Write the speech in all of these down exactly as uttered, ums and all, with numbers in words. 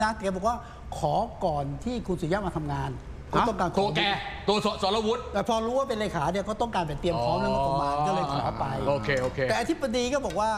นะแกบอกว่าขอก่อนที่คุณสุริยะมาทำงานก็ต้องการตัวแกตัวสรวุฒิแต่พอรู้ว่าเป็นเลขาเนี่ยก็ต้องการแบบเตรียมพร้อมเรื่องงบประมาณก็เลยขอไปโอเคโอเคแต่อธิบดีก็บอกว่า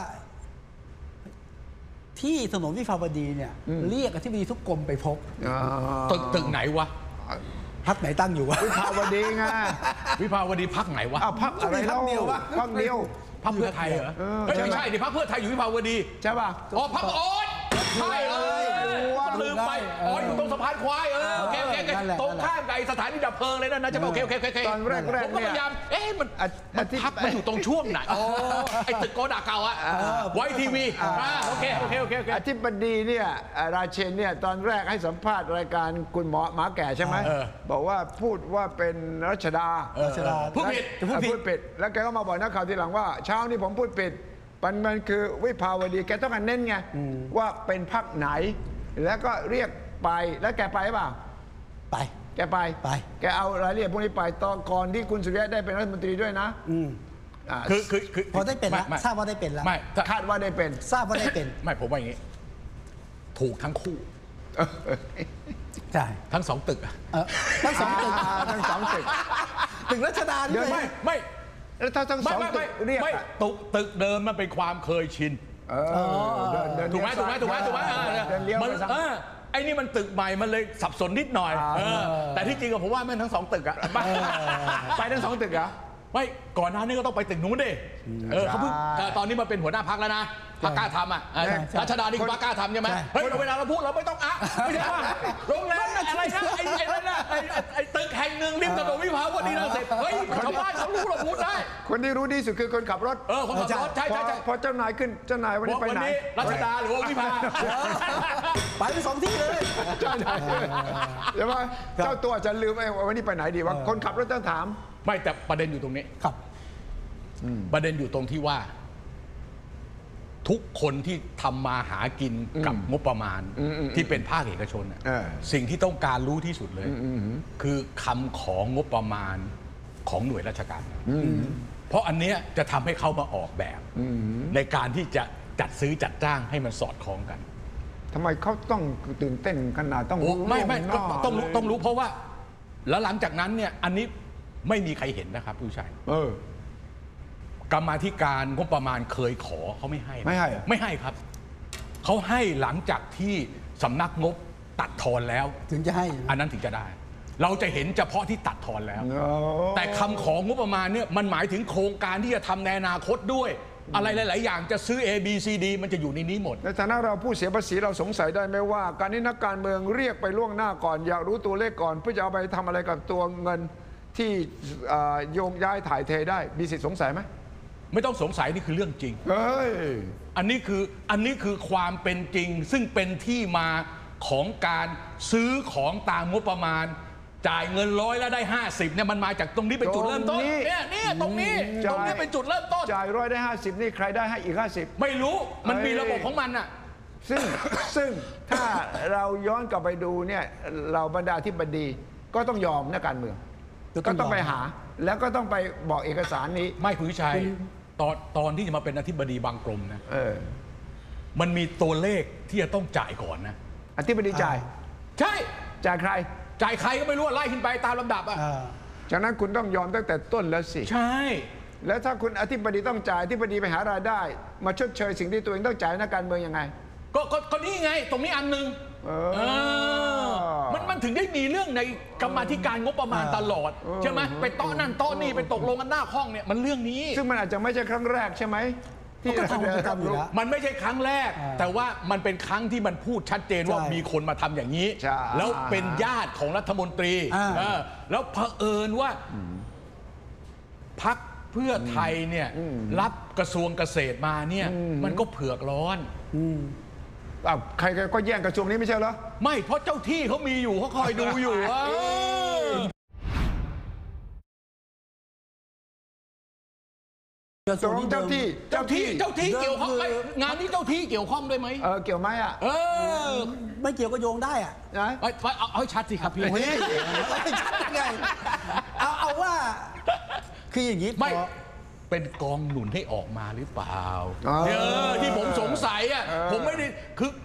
ที่ถนนวิภาวดีเนี่ยเรียกอธิบดีทุกกรมไปพบตึกตึกไหนวะพักไหนตั้งอยู่วะวิภาวดีไงวิภาวดีพักไหนวะอ้าวพักอะไรเล่าพักเดียวพักเพื่อไทยเหรอไม่ใช่ดิพักเพื่อไทยอยู่วิภาวดีใช่ป่ะอ๋อพักโอ๊ตใช่เออลืมไปอ๋ออยู่ตรงสะพานควายเออโอเคโอเคตรงข้ามกับสถานีดับเพลิงเลยนั่นนะใช่ป่ะโอเคโอเคโอเคตอนแรกแรกผมก็พยายามเอ๊ะมันมันพักมันอยู่ตรงช่วงไหนอ๋อไอ้ตึกโกดักเก่าอะไว้ทีวีโอเคโอเคโอเคอธิบดีเนี่ยราเชนเนี่ยตอนแรกให้สัมภาษณ์รายการคุณหมอหมาแก่ใช่ไหมบอกว่าพูดว่าเป็นรัชดารัชดาพูดผิดพูดผิดแล้วแกก็มาบอกนักข่าวทีหลังว่าเช้านี้ผมพูดผิดมันมันคือวิภาวดีแกต้องการเน้นไงว่าเป็นพรรคไหนแล้วก็เรียกไปแล้วแกไปเปล่าไปแกไปไปแกเอารายละเอียดพวกนี้ไปตอนก่อนที่คุณสุริยะได้เป็นรัฐมนตรีด้วยนะอืมคือคือคือพอได้เป็นแล้วทราบว่าได้เป็นแล้วไม่คาดว่าได้เป็นทราบว่าได้เป็นไม่ผมว่าอย่างนี้ถูกทั้งคู่ใช่ทั้งสองตึกทั้งสองตึกทั้งสองตึกตึกรัชดาด้วยไม่ไม่แล้วถ้าทั้งสองตึกเรียกตึกตึกเดิมมันเป็นความเคยชินถูกไหมถูกไหมถูกไหมถูกไหมมันเออไอ้นี่มันตึกใหม่มันเลยสับสนนิดหน่อยแต่ที่จริงผมว่าแม่งทั้งสองตึกอะไปทั้งสองตึกอะไม่ก่อนหน้านี้ก็ต้องไปตึกนู้นดิเออเขาเพิ่งตอนนี้มาเป็นหัวหน้าพรรคแล้วนะพรรคกล้าทำอ่ะรัชดานี่คือพรรคกล้าทำใช่ไหมเฮ้ยเวลาเราพูดเราไม่ต้องอ่ะไม่ใช่ว่าโรงแรมอะไรนะไอ้ไอ้นั่นน่ะไอ้ไอ้ตึกแห่งหนึ่งริมถนนวิภาวดีรังสิตเฮ้ยชาวบ้านเขารู้เราพูดได้คนที่รู้ดีสุดคือคนขับรถเออคนขับรถใช่ใช่ใช่พอเจ้านายขึ้นเจ้านายวันนี้ไปไหนรัชดาหรือว่าวิภาไปไปสองที่เลยเจ้านายใช่ไหมเจ้าตัวจะลืมไอ้วันนี้ไปไหนดีว่าคนขับรถต้องถามไม่แต่ประเด็นอยู่ตรงนี้ครับประเด็นอยู่ตรงที่ว่าทุกคนที่ทำมาหากินกับงบประมาณที่เป็นภาคเอกชนสิ่งที่ต้องการรู้ที่สุดเลยคือคำของงบประมาณของหน่วยราชการเพราะอันเนี้ยจะทำให้เขามาออกแบบในการที่จะจัดซื้อจัดจ้างให้มันสอดคล้องกันทำไมเขาต้องตื่นเต้นขนาดต้องรู้ไม่ไม่ต้องรู้ต้องรู้เพราะว่าแล้วหลังจากนั้นเนี่ยอันนี้ไม่มีใครเห็นนะครับผู้ชายกรรมาธิการงบประมาณเคยขอเขาไม่ให้ไม่ให้ไม่ให้ครับเขาให้หลังจากที่สำนักงบตัดทอนแล้วถึงจะให้อันนั้นถึงจะได้เราจะเห็นเฉพาะที่ตัดทอนแล้ว no. แต่คำของงบประมาณเนี่ยมันหมายถึงโครงการที่จะทำในอนาคตด้วยอะไรหลายๆอย่างจะซื้อ A B C D มันจะอยู่ในนี้หมดในฐานะเราผู้เสียภาษีเราสงสัยได้ไหมว่าการที่นักการเมืองเรียกไปล่วงหน้าก่อนอยากรู้ตัวเลขก่อนเพื่อจะเอาไปทำอะไรกับตัวเงินที่โยงย้ายถ่ายเทได้มีสิทธิสงสัยไหมไม่ต้องสงสัยนี่คือเรื่องจริงเฮ้ยอันนี้คืออันนี้คือความเป็นจริงซึ่งเป็นที่มาของการซื้อของตามงบประมาณจ่ายเงินร้อยแล้วได้ห้าสิบเนี่ยมันมาจากตรงนี้เป็นจุดเริ่มต้นเนี่ยเนี่ยตรงนี้ตรงนี้เป็นจุดเริ่มต้นจ่ายร้อยได้ห้าสิบนี่ใครได้ให้อีกห้าสิบไม่รู้มันมีระบบของมันอ่ะซึ่งซึ่งถ้าเราย้อนกลับไปดูเนี่ยเราบรรดาธิบดีก็ต้องยอมนักการเมืองก็ต้องไปหาแล้วก็ต้องไปบอกเอกสารนี้ไม่คุณวิชัยตอนตอนที่จะมาเป็นอธิบดีบางกรมนะเออมันมีตัวเลขที่จะต้องจ่ายก่อนนะอธิบดีจ่ายใช่จ่ายใครจ่ายใครก็ไม่รู้ไล่ขึ้นไปตามลำดับอ่ะจากนั้นคุณต้องยอมตั้งแต่ต้นแล้วสิใช่แล้วถ้าคุณอธิบดีต้องจ่ายอธิบดีไปหารายได้มาชดเชยสิ่งที่ตัวเองต้องจ่ายนักการเมืองยังไงก็ก็นี่ไงตรงนี้อันหนึ่งมันมันถึงได้มีเรื่องในกรรมาธิการงบประมาณตลอดใช่ไหมไปโต๊ะนั่นโต๊ะนี่ไปตกลงกันหน้าห้องเนี่ยมันเรื่องนี้ซึ่งมันอาจจะไม่ใช่ครั้งแรกใช่ไหมที่เราทำอยู่แล้วมันไม่ใช่ครั้งแรกแต่ว่ามันเป็นครั้งที่มันพูดชัดเจนว่ามีคนมาทำอย่างนี้แล้วเป็นญาติของรัฐมนตรีแล้วเผอิญว่าพรรคเพื่อไทยเนี่ยรับกระทรวงเกษตรมาเนี่ยมันก็เผือกร้อนใครก็แย่งกระทรวงนี้ไม่ใช่เหรอไม่เพราะเจ้าที่เขามีอยู่เขาคอยดูอยู่ตรงเจ้าที่เจ้าที่เจ้าที่เกี่ยวข้องไหมงานนี้เจ้าที่เกี่ยวข้องด้วยไหมเออเกี่ยวไหมอ่ะเออไม่เกี่ยวก็โยงได้อ่ะนะเอาเอาชัดสิครับพี่ชัดไงเอาเอาว่าคืออย่างนี้ไม่เป็นกองหนุนให้ออกมาหรือเปล่าเออที่ผมสงสัยอ่ะผมไม่ได้คือ